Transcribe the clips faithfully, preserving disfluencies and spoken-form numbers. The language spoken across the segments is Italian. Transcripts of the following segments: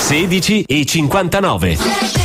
sedici e cinquantanove.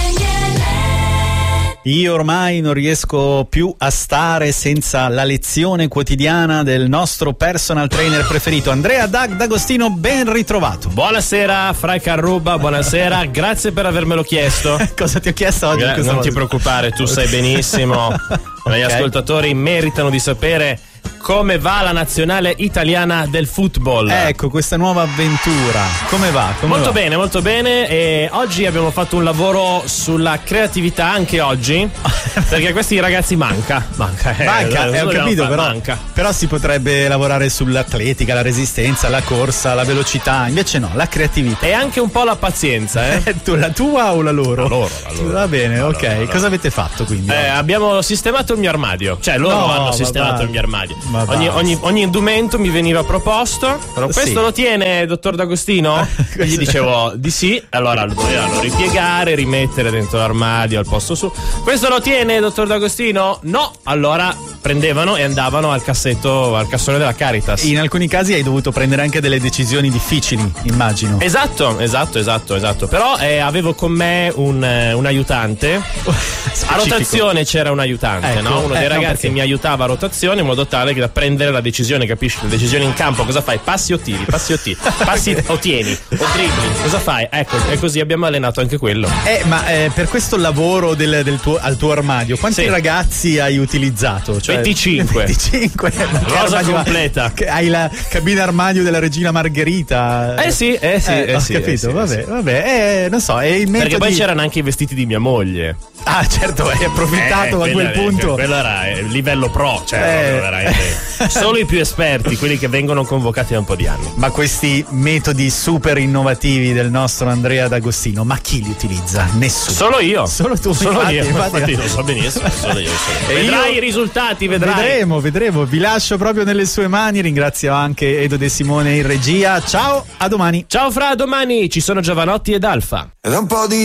Io ormai non riesco più a stare senza la lezione quotidiana del nostro personal trainer preferito, Andrea Dag D'Agostino. Ben ritrovato. Buonasera Fra Carruba, buonasera, grazie per avermelo chiesto. Cosa ti ho chiesto oggi? Gra- non ti preoccupare, tu sai benissimo. Okay. Gli ascoltatori meritano di sapere come va la nazionale italiana del football. Ecco, questa nuova avventura. Come va? Come molto va? bene, molto bene. E oggi abbiamo fatto un lavoro sulla creatività, anche oggi, perché a questi ragazzi manca. Manca, eh, manca, eh, ho capito, però, manca. però si potrebbe lavorare sull'atletica, la resistenza, la corsa, la velocità. Invece no, la creatività. E anche un po' la pazienza, eh? tu, la tua o la loro? La loro, la loro. Va bene, la ok. loro, la loro. Cosa avete fatto quindi? Eh, abbiamo sistemato il mio armadio. Cioè, loro No, hanno ma sistemato dai. il mio armadio. Ma Ogni, ogni, ogni indumento mi veniva proposto. Però questo Sì. lo tiene, dottor D'Agostino? E gli dicevo di sì. Allora lo dovevano ripiegare, rimettere dentro l'armadio al posto su. Questo lo tiene, dottor D'Agostino? No. Allora prendevano e andavano al cassetto, al cassone della Caritas. In alcuni casi hai dovuto prendere anche delle decisioni difficili, immagino. Esatto, esatto, esatto, esatto. Però eh, avevo con me un, eh, un aiutante. A rotazione c'era un aiutante, Ecco, no? Uno dei eh, no, ragazzi perché? mi aiutava a rotazione in modo tale che da prendere la decisione, capisci? Le decisioni in campo, cosa fai? Passi o tiri, passi o tiri, passi o tieni, o dribbli, cosa fai? Ecco, e così abbiamo allenato anche quello. Eh, ma eh, per questo lavoro del, del tuo, al tuo armadio, quanti Sì. ragazzi hai utilizzato? Cioè, venticinque. venticinque. Ma che Rosa armadio- completa. che hai la cabina armadio della regina Margherita. Eh sì, eh sì, Eh, eh ho sì, capito, eh sì, vabbè, eh sì. vabbè, eh, non so, è il metodo. Perché poi c'erano anche i vestiti di mia moglie. Ah, certo, hai approfittato Eh, a quella- quel punto. Quello era il livello pro, cioè Eh. proprio veramente. Solo i più esperti, quelli che vengono convocati da un po' di anni. Ma questi metodi super innovativi del nostro Andrea D'Agostino, ma chi li utilizza? Nessuno. Solo io. Solo tu, Solo infatti, io. infatti. Infatti lo so benissimo. Solo io. Solo. E Vedrai io- i risultati, vedrai. Vedremo, vedremo. Vi lascio proprio nelle sue mani. Ringrazio anche Edo De Simone in regia. Ciao, a domani. Ciao Fra, a domani ci sono Giovanotti ed Alfa. Ed è un po' di